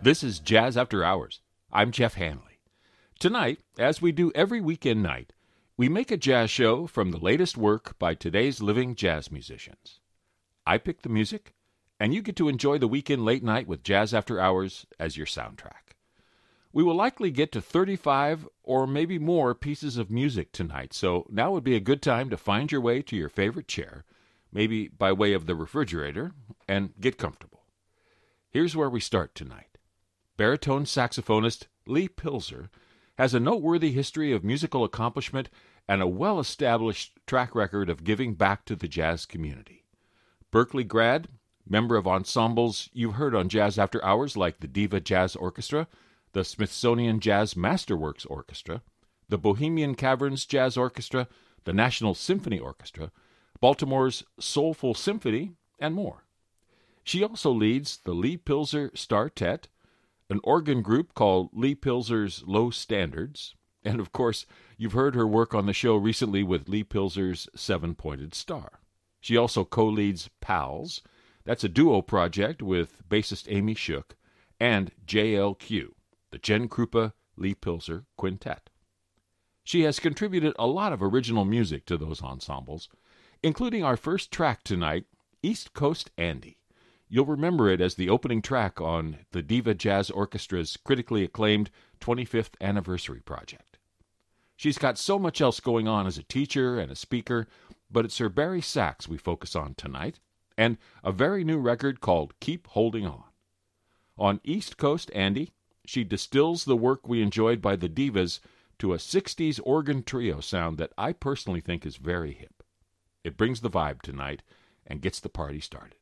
This is Jazz After Hours. I'm Jeff Hanley. Tonight, as we do every weekend night, we make a jazz show from the latest work by today's living jazz musicians. I pick the music, and you get to enjoy the weekend late night with Jazz After Hours as your soundtrack. We will likely get to 35 or maybe more pieces of music tonight, so now would be a good time to find your way to your favorite chair, maybe by way of the refrigerator, and get comfortable. Here's where we start tonight. Baritone saxophonist Lee Pilzer has a noteworthy history of musical accomplishment and a well-established track record of giving back to the jazz community. Berkeley grad, member of ensembles you've heard on Jazz After Hours like the Diva Jazz Orchestra, the Smithsonian Jazz Masterworks Orchestra, the Bohemian Caverns Jazz Orchestra, the National Symphony Orchestra, Baltimore's Soulful Symphony, and more. She also leads the Lee Pilzer Startet, an organ group called Lee Pilzer's Low Standards, and of course, you've heard her work on the show recently with Lee Pilzer's Seven-Pointed Star. She also co-leads PALS, that's a duo project with bassist Amy Shook, and JLQ, the Jen Krupa Lee Pilzer Quintet. She has contributed a lot of original music to those ensembles, including our first track tonight, East Coast Andy. You'll remember it as the opening track on the Diva Jazz Orchestra's critically acclaimed 25th anniversary project. She's got so much else going on as a teacher and a speaker, but it's her bari sax we focus on tonight, and a very new record called Keep Holding On. On East Coast Andy, she distills the work we enjoyed by the Divas to a 60s organ trio sound that I personally think is very hip. It brings the vibe tonight and gets the party started.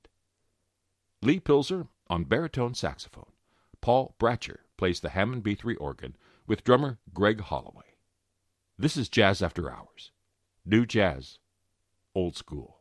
Lee Pilzer on baritone saxophone. Paul Bratcher plays the Hammond B3 organ with drummer Greg Holloway. This is Jazz After Hours. New jazz, old school.